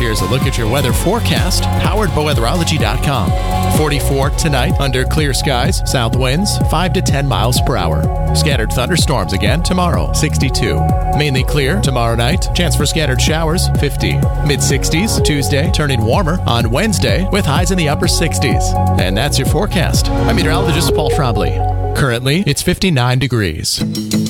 here's a look at your weather forecast, powered by weatherology.com. 44 tonight under clear skies, south winds 5 to 10 miles per hour. Scattered thunderstorms again tomorrow, 62. Mainly clear tomorrow night, chance for scattered showers, 50. Mid-60s Tuesday, turning warmer on Wednesday with highs in the upper 60s. And that's your forecast. I'm meteorologist Paul Trombley. Currently, it's 59 degrees.